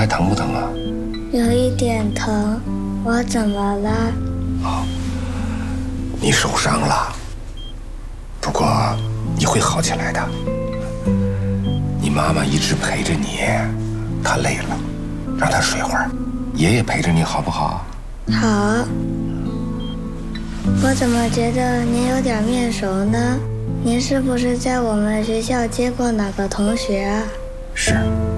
还疼不疼啊？ 有一点疼。我怎么了？ 哦，你受伤了。不过你会好起来的。你妈妈一直陪着你，她累了，让她睡会儿。爷爷陪着你好不好？ 好。我怎么觉得您有点面熟呢？您是不是在我们学校接过哪个同学啊？ 是，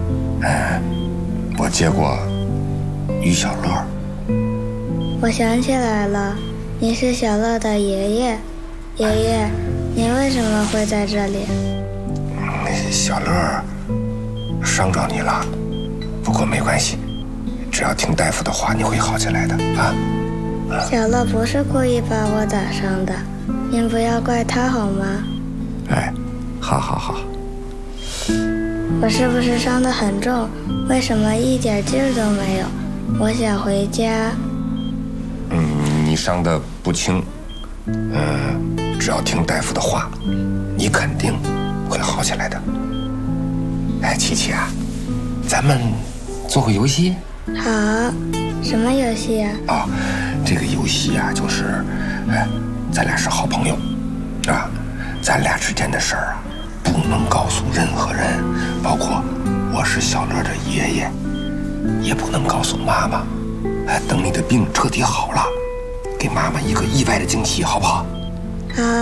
我接过于小乐。 我想起来了，你是小乐的爷爷。爷爷，您为什么会在这里？ 小乐伤着你了，不过没关系，只要听大夫的话，你会好起来的啊。 小乐不是故意把我打伤的，您不要怪他好吗？ 哎，好。 我是不是伤得很重？为什么一点劲儿都没有？我想回家。 你伤得不轻，只要听大夫的话，你肯定会好起来的。哎，琪琪啊，咱们做个游戏。 好，什么游戏啊？ 哦，这个游戏啊，就是，咱俩是好朋友，啊，咱俩之间的事儿啊，不能告诉任何人，包括我是小乐的爷爷，也不能告诉妈妈。等你的病彻底好了，给妈妈一个意外的惊喜，好不好？ 好。